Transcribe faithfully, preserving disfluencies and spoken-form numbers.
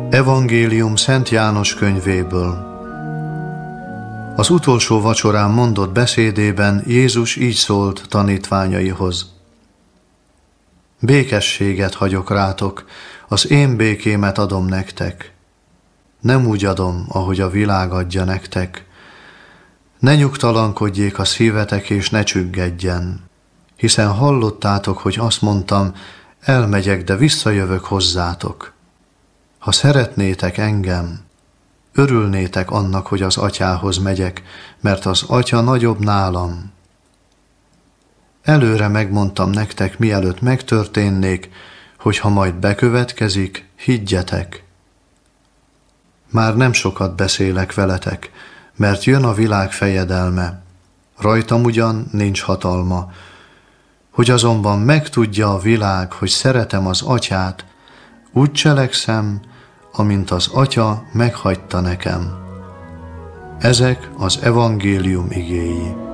Evangélium Szent János könyvéből. Az utolsó vacsorán mondott beszédében Jézus így szólt tanítványaihoz. Békességet hagyok rátok, az én békémet adom nektek. Nem úgy adom, ahogy a világ adja nektek. Ne nyugtalankodjék a szívetek, és ne csüggedjen. Hiszen hallottátok, hogy azt mondtam, elmegyek, de visszajövök hozzátok. Ha szeretnétek engem, örülnétek annak, hogy az Atyához megyek, mert az Atya nagyobb nálam. Előre megmondtam nektek, mielőtt megtörténnék, hogy ha majd bekövetkezik, higgyetek. Már nem sokat beszélek veletek, mert jön a világ fejedelme. Rajtam ugyan nincs hatalma, hogy azonban megtudja a világ, hogy szeretem az Atyát, úgy cselekszem, amint az Atya meghagyta nekem. Ezek az evangélium igéi.